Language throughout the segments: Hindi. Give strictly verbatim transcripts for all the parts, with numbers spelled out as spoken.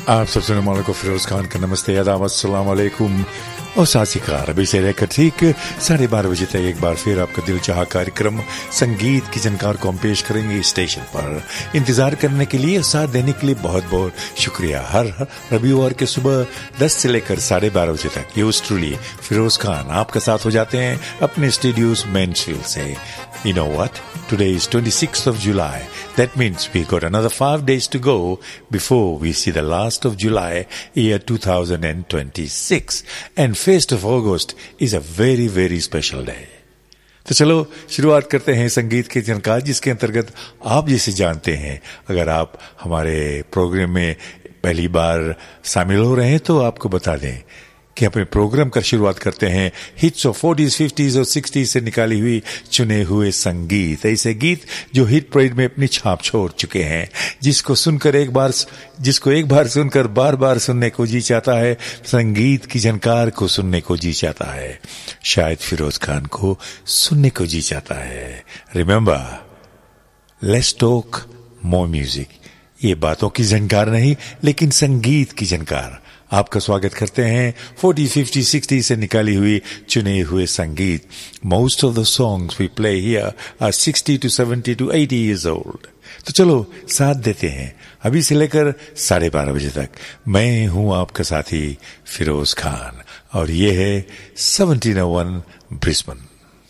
आप सब सुनने वालों को फिरोज खान का नमस्ते, आदाब, अस्सलाम वालेकुम और सासिकार। अभी से लेकर ठीक साढ़े बारह बजे तक एक बार फिर आपका दिल चाहा कार्यक्रम संगीत की जानकार को हम पेश करेंगे इस स्टेशन पर। इंतजार करने के लिए, साथ देने के लिए बहुत बहुत शुक्रिया। हर रविवार के सुबह दस से लेकर साढ़े बारह बजे तक योर्स ट्रूली फिरोज खान आपके साथ हो जाते हैं अपने स्टूडियोज मैनफील्ड से। You know what? Today is twenty-sixth of July. That means we got another five days to go before we see the last of July, year two thousand twenty-six. And first of August is a very, very special day. तो चलो शुरुआत करते हैं संगीत के जानकार, जिसके अंतर्गत आप जिसे जानते हैं, अगर आप हमारे प्रोग्राम में पहली बार शामिल हो रहे हैं तो आपको बता दें कि अपने प्रोग्राम का शुरुआत करते हैं हिट्स ऑफ फोर्टीज, फिफ्टीज और सिक्सटीज से निकाली हुई चुने हुए संगीत, ऐसे गीत जो हिट परेड में अपनी छाप छोड़ चुके हैं, जिसको सुनकर एक बार जिसको एक बार सुनकर बार बार सुनने को जी चाहता है, संगीत की जानकार को सुनने को जी चाहता है, शायद फिरोज खान को सुनने को जी चाहता है। Remember, let's talk more music. ये बातों की जानकार नहीं, लेकिन संगीत की जानकार। आपका स्वागत करते हैं फोर्टी, फिफ्टी, सिक्सटी से निकाली हुई चुने हुए संगीत। Most of the songs we play here are sixty two seventy two eighty years old. तो चलो साथ देते हैं अभी से लेकर साढ़े बारह बजे तक। मैं हूं आपका साथी फिरोज खान और ये है सेवनटीन ओ वन ब्रिस्बेन।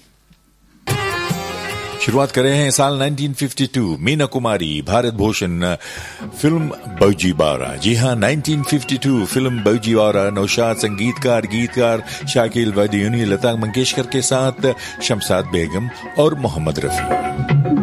शुरुआत करें हैं साल nineteen fifty to, Meena Kumari, Bharat Bhushan, film बौजीबारा। जी हां, nineteen fifty to film बौजीबारा। Naushad संगीतकार, गीतकार शाकिल बदयूनी, लता मंगेशकर के साथ शमशाद बेगम और मोहम्मद रफी।